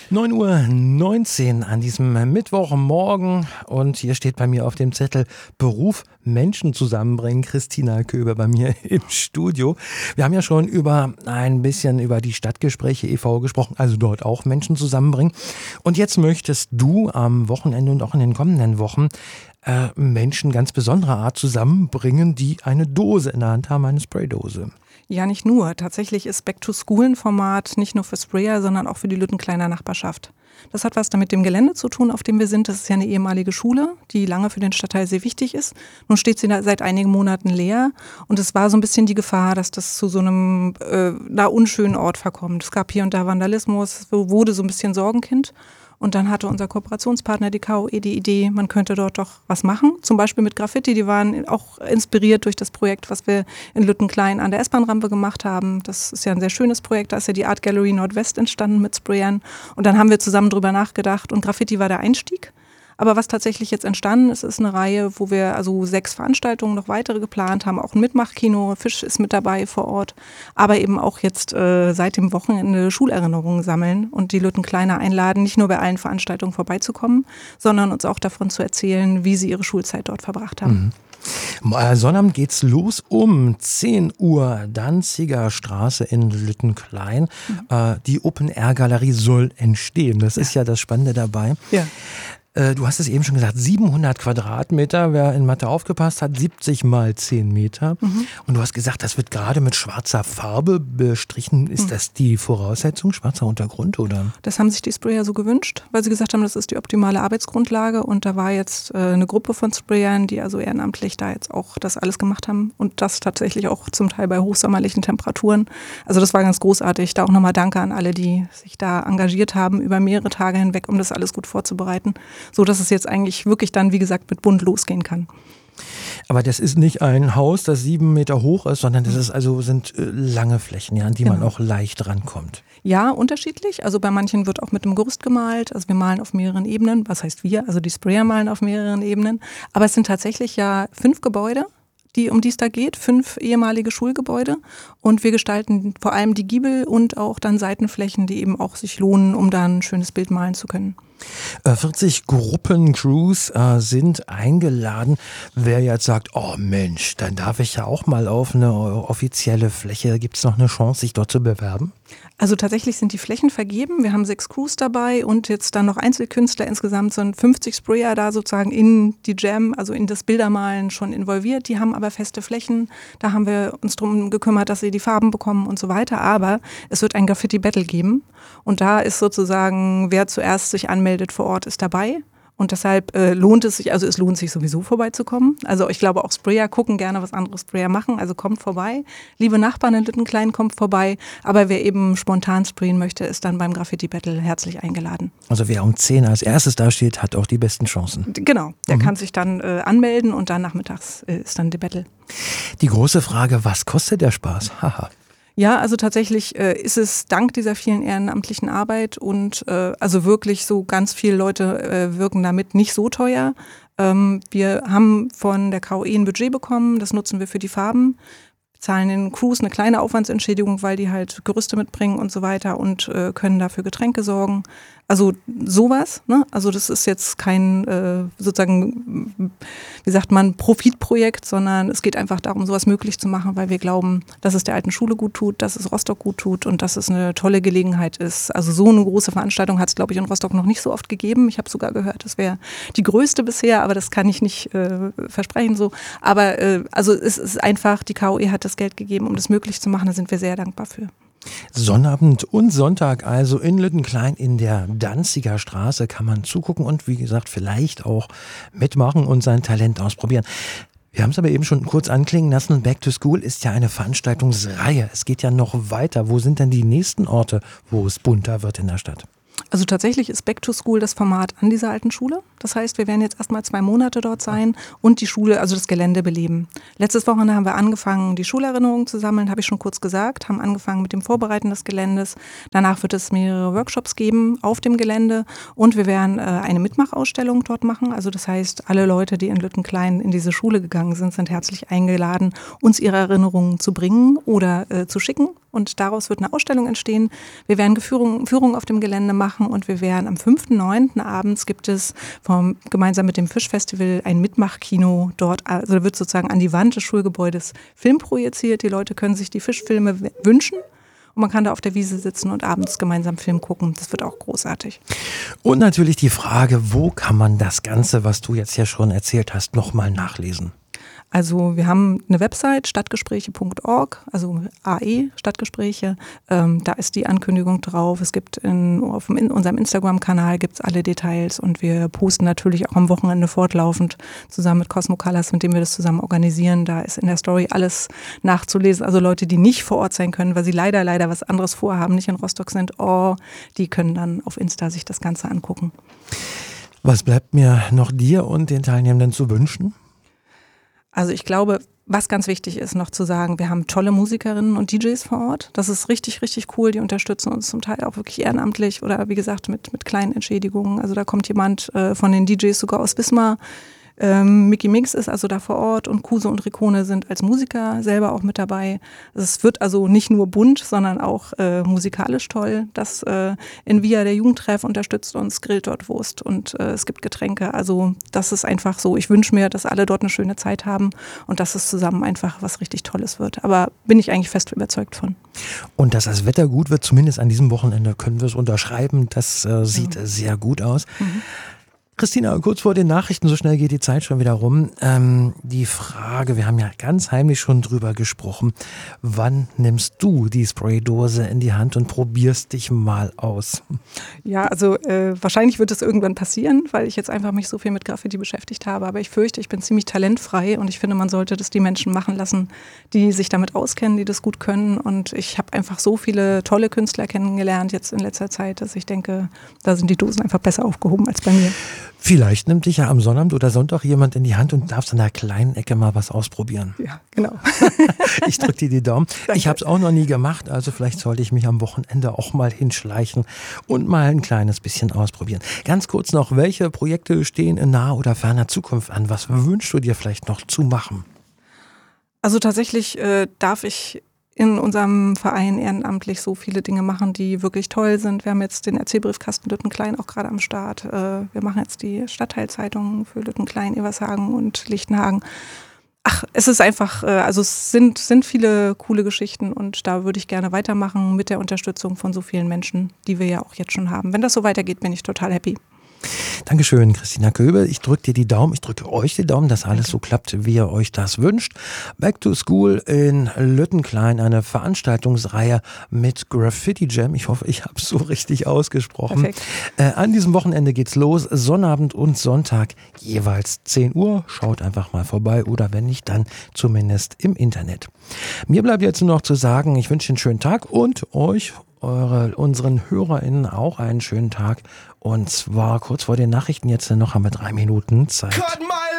9:19 Uhr an diesem Mittwochmorgen und hier steht bei mir auf dem Zettel Beruf Menschen zusammenbringen. Christina Köber bei mir im Studio. Wir haben ja schon ein bisschen über die Stadtgespräche e.V. gesprochen, also dort auch Menschen zusammenbringen. Und jetzt möchtest du am Wochenende und auch in den kommenden Wochen Menschen ganz besonderer Art zusammenbringen, die eine Dose in der Hand haben, eine Spraydose. Ja, nicht nur. Tatsächlich ist Back to School ein Format nicht nur für Sprayer, sondern auch für die Lüttenkleiner Nachbarschaft. Das hat was mit dem Gelände zu tun, auf dem wir sind. Das ist ja eine ehemalige Schule, die lange für den Stadtteil sehr wichtig ist. Nun steht sie seit einigen Monaten leer und es war so ein bisschen die Gefahr, dass das zu so einem unschönen Ort verkommt. Es gab hier und da Vandalismus, wurde so ein bisschen Sorgenkind. Und dann hatte unser Kooperationspartner, die KOE, die Idee, man könnte dort doch was machen. Zum Beispiel mit Graffiti. Die waren auch inspiriert durch das Projekt, was wir in Lüttenklein an der S-Bahn-Rampe gemacht haben. Das ist ja ein sehr schönes Projekt. Da ist ja die Art Gallery Nordwest entstanden mit Sprayern. Und dann haben wir zusammen drüber nachgedacht. Und Graffiti war der Einstieg. Aber was tatsächlich jetzt entstanden ist, ist eine Reihe, wo wir also 6 Veranstaltungen, noch weitere geplant haben. Auch ein Mitmachkino, Fisch ist mit dabei vor Ort. Aber eben auch jetzt seit dem Wochenende Schulerinnerungen sammeln und die Lüttenkleiner einladen, nicht nur bei allen Veranstaltungen vorbeizukommen, sondern uns auch davon zu erzählen, wie sie ihre Schulzeit dort verbracht haben. Sonnabend geht's los um 10 Uhr, Danziger Straße in Lüttenklein. Die Open-Air-Galerie soll entstehen. Das ist ja das Spannende dabei. Ja. Du hast es eben schon gesagt, 700 Quadratmeter, wer in Mathe aufgepasst hat, 70 mal 10 Meter. Und du hast gesagt, das wird gerade mit schwarzer Farbe bestrichen. Ist das die Voraussetzung, schwarzer Untergrund, oder? Das haben sich die Sprayer so gewünscht, weil sie gesagt haben, das ist die optimale Arbeitsgrundlage. Und da war jetzt eine Gruppe von Sprayern, die also ehrenamtlich da jetzt auch das alles gemacht haben. Und das tatsächlich auch zum Teil bei hochsommerlichen Temperaturen. Also das war ganz großartig. Da auch nochmal Danke an alle, die sich da engagiert haben über mehrere Tage hinweg, um das alles gut vorzubereiten. So dass es jetzt eigentlich wirklich dann, wie gesagt, mit bunt losgehen kann. Aber das ist nicht ein Haus, das 7 Meter hoch ist, sondern das sind lange Flächen, ja, an die man auch leicht rankommt. Ja, unterschiedlich. Also bei manchen wird auch mit dem Gerüst gemalt. Also wir malen auf mehreren Ebenen. Was heißt wir? Also die Sprayer malen auf mehreren Ebenen. Aber es sind tatsächlich ja 5 Gebäude, um die es da geht, 5 ehemalige Schulgebäude. Und wir gestalten vor allem die Giebel und auch dann Seitenflächen, die eben auch sich lohnen, um da ein schönes Bild malen zu können. 40 Gruppencrews sind eingeladen. Wer jetzt sagt, oh Mensch, dann darf ich ja auch mal auf eine offizielle Fläche. Gibt es noch eine Chance, sich dort zu bewerben? Also tatsächlich sind die Flächen vergeben. Wir haben 6 Crews dabei und jetzt dann noch Einzelkünstler. Insgesamt sind 50 Sprayer da sozusagen in die Jam, also in das Bildermalen schon involviert. Die haben aber feste Flächen. Da haben wir uns darum gekümmert, dass sie die Farben bekommen und so weiter. Aber es wird ein Graffiti-Battle geben. Und da ist sozusagen, wer zuerst sich anmeldet vor Ort, ist dabei. Und deshalb lohnt es lohnt sich sowieso vorbeizukommen. Also ich glaube auch Sprayer gucken gerne, was andere Sprayer machen. Also kommt vorbei. Liebe Nachbarn in Lüttenklein, kommt vorbei. Aber wer eben spontan sprayen möchte, ist dann beim Graffiti-Battle herzlich eingeladen. Also wer um 10 als erstes da steht, hat auch die besten Chancen. Genau, der kann sich dann anmelden und dann nachmittags ist dann die Battle. Die große Frage, was kostet der Spaß? Haha. Ja, also tatsächlich ist es dank dieser vielen ehrenamtlichen Arbeit und also wirklich so ganz viele Leute wirken damit nicht so teuer. Wir haben von der KOE ein Budget bekommen, das nutzen wir für die Farben. Zahlen den Crews eine kleine Aufwandsentschädigung, weil die halt Gerüste mitbringen und so weiter und können dafür Getränke sorgen. Also sowas, ne? Also das ist jetzt kein sozusagen, wie sagt man, Profitprojekt, sondern es geht einfach darum, sowas möglich zu machen, weil wir glauben, dass es der alten Schule gut tut, dass es Rostock gut tut und dass es eine tolle Gelegenheit ist. Also so eine große Veranstaltung hat es, glaube ich, in Rostock noch nicht so oft gegeben. Ich habe sogar gehört, das wäre die größte bisher, aber das kann ich nicht versprechen so. Aber also es ist einfach, die KOE hat das Geld gegeben, um das möglich zu machen, da sind wir sehr dankbar für. Sonnabend und Sonntag also in Lüttenklein in der Danziger Straße kann man zugucken und wie gesagt vielleicht auch mitmachen und sein Talent ausprobieren. Wir haben es aber eben schon kurz anklingen lassen, Back to School ist ja eine Veranstaltungsreihe. Es geht ja noch weiter. Wo sind denn die nächsten Orte, wo es bunter wird in der Stadt? Also tatsächlich ist Back to School das Format an dieser alten Schule. Das heißt, wir werden jetzt erstmal 2 Monate dort sein und die Schule, also das Gelände beleben. Letztes Wochenende haben wir angefangen, die Schulerinnerungen zu sammeln, habe ich schon kurz gesagt, haben angefangen mit dem Vorbereiten des Geländes. Danach wird es mehrere Workshops geben auf dem Gelände und wir werden eine Mitmachausstellung dort machen. Also das heißt, alle Leute, die in Lüttenklein in diese Schule gegangen sind, sind herzlich eingeladen, uns ihre Erinnerungen zu bringen oder zu schicken. Und daraus wird eine Ausstellung entstehen. Wir werden Führungen auf dem Gelände machen. machen und wir werden am 5.9. abends gibt es gemeinsam mit dem Fischfestival ein Mitmachkino dort, also da wird sozusagen an die Wand des Schulgebäudes Film projiziert. Die Leute können sich die Fischfilme wünschen. Und man kann da auf der Wiese sitzen und abends gemeinsam Film gucken. Das wird auch großartig. Und natürlich die Frage, wo kann man das Ganze, was du jetzt ja schon erzählt hast, nochmal nachlesen? Also wir haben eine Website, stadtgespräche.org, also AE, Stadtgespräche. Da ist die Ankündigung drauf. Es gibt in unserem Instagram-Kanal gibt's alle Details und wir posten natürlich auch am Wochenende fortlaufend zusammen mit Cosmo Colors, mit dem wir das zusammen organisieren. Da ist in der Story alles nachzulesen. Also Leute, die nicht vor Ort sein können, weil sie leider was anderes vorhaben, nicht in Rostock sind, die können dann auf Insta sich das Ganze angucken. Was bleibt mir noch dir und den Teilnehmenden zu wünschen? Also ich glaube, was ganz wichtig ist noch zu sagen, wir haben tolle Musikerinnen und DJs vor Ort. Das ist richtig, richtig cool. Die unterstützen uns zum Teil auch wirklich ehrenamtlich oder wie gesagt mit kleinen Entschädigungen. Also da kommt jemand von den DJs sogar aus Wismar. Mickey Mix ist also da vor Ort und Kuse und Rikone sind als Musiker selber auch mit dabei. Es wird also nicht nur bunt, sondern auch musikalisch toll. Das Envia, der Jugendtreff, unterstützt uns, grillt dort Wurst und es gibt Getränke. Also das ist einfach so. Ich wünsche mir, dass alle dort eine schöne Zeit haben und dass es zusammen einfach was richtig Tolles wird. Aber bin ich eigentlich fest überzeugt von. Und dass das Wetter gut wird, zumindest an diesem Wochenende, können wir es unterschreiben. Das sieht sehr gut aus. Mhm. Christina, kurz vor den Nachrichten, so schnell geht die Zeit schon wieder rum. Die Frage, wir haben ja ganz heimlich schon drüber gesprochen, wann nimmst du die Spraydose in die Hand und probierst dich mal aus? Ja, also wahrscheinlich wird es irgendwann passieren, weil ich jetzt einfach mich so viel mit Graffiti beschäftigt habe. Aber ich fürchte, ich bin ziemlich talentfrei und ich finde, man sollte das die Menschen machen lassen, die sich damit auskennen, die das gut können. Und ich habe einfach so viele tolle Künstler kennengelernt jetzt in letzter Zeit, dass ich denke, da sind die Dosen einfach besser aufgehoben als bei mir. Vielleicht nimmt dich ja am Sonnabend oder Sonntag jemand in die Hand und darfst an der kleinen Ecke mal was ausprobieren. Ja, genau. Ich drücke dir die Daumen. Danke. Ich habe es auch noch nie gemacht, also vielleicht sollte ich mich am Wochenende auch mal hinschleichen und mal ein kleines bisschen ausprobieren. Ganz kurz noch, welche Projekte stehen in naher oder ferner Zukunft an? Was wünschst du dir vielleicht noch zu machen? Also tatsächlich darf ich in unserem Verein ehrenamtlich so viele Dinge machen, die wirklich toll sind. Wir haben jetzt den Erzählbriefkasten Lüttenklein auch gerade am Start. Wir machen jetzt die Stadtteilzeitung für Lüttenklein, Evershagen und Lichtenhagen. Es ist einfach, also es sind viele coole Geschichten und da würde ich gerne weitermachen mit der Unterstützung von so vielen Menschen, die wir ja auch jetzt schon haben. Wenn das so weitergeht, bin ich total happy. Dankeschön, Christina Köbel. Ich drücke dir die Daumen, ich drücke euch die Daumen, dass alles so klappt, wie ihr euch das wünscht. Back to School in Lüttenklein, eine Veranstaltungsreihe mit Graffiti Jam. Ich hoffe, ich habe es so richtig ausgesprochen. Perfekt. An diesem Wochenende geht's los, Sonnabend und Sonntag, jeweils 10 Uhr. Schaut einfach mal vorbei oder wenn nicht, dann zumindest im Internet. Mir bleibt jetzt nur noch zu sagen, ich wünsche einen schönen Tag und euch, unseren HörerInnen auch einen schönen Tag. Und zwar kurz vor den Nachrichten, jetzt noch haben wir 3 Minuten Zeit.